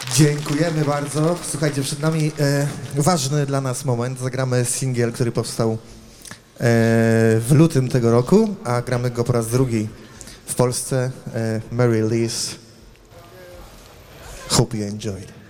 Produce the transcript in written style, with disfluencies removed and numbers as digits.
Dziękujemy bardzo. Słuchajcie, przed nami ważny dla nas moment. Zagramy singiel, który powstał w lutym tego roku, a gramy go po raz drugi w Polsce. Mary Liz. Hope you enjoyed.